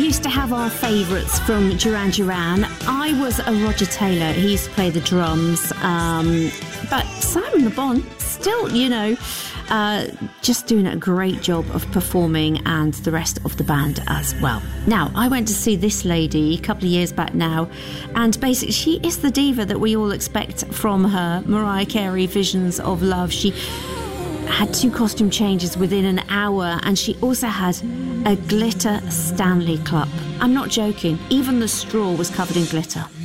used to have our favourites from Duran Duran. I was a Roger Taylor. He used to play the drums. But Simon Le Bon, still, just doing a great job of performing, and the rest of the band as well. Now, I went to see this lady a couple of years back now, and basically she is the diva that we all expect from her Mariah Carey Visions of Love. She had 2 costume changes within an hour, and she also had a glitter Stanley Cup. I'm not joking, even the straw was covered in glitter.